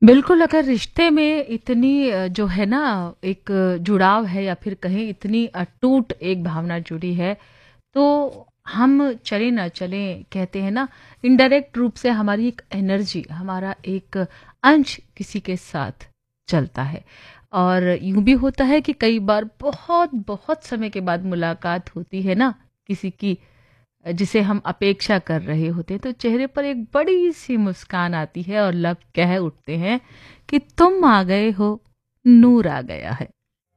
बिल्कुल, अगर रिश्ते में इतनी जो है ना एक जुड़ाव है या फिर कहें इतनी अटूट एक भावना जुड़ी है, तो हम चलें ना चलें कहते हैं ना इनडायरेक्ट रूप से हमारी एक एनर्जी, हमारा एक अंश किसी के साथ चलता है। और यूँ भी होता है कि कई बार बहुत समय के बाद मुलाकात होती है ना किसी की जिसे हम अपेक्षा कर रहे होते हैं, तो चेहरे पर एक बड़ी-सी मुस्कान आती है और लब कह उठते हैं कि तुम आ गए हो, नूर आ गया है।